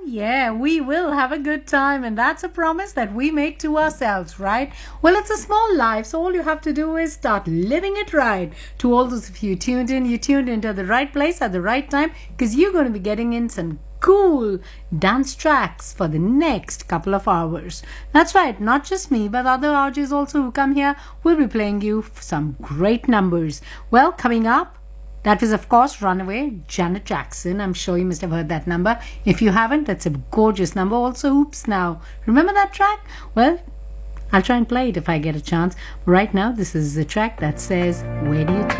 yeah, we will have a good time, and that's a promise that we make to ourselves, right? Well, it's a small life, so all you have to do is start living it right. To all those of you tuned in, you tuned into the right place at the right time, because you're going to be getting in some cool dance tracks for the next couple of hours. That's right, not just me, but other RJs also who come here will be playing you some great numbers. Well, coming up, that was, of course, Runaway, Janet Jackson. I'm sure you must have heard that number. If you haven't, that's a gorgeous number. Also, Oops Now. Remember that track? Well, I'll try and play it if I get a chance. Right now, this is the track that says, Where Do You Think?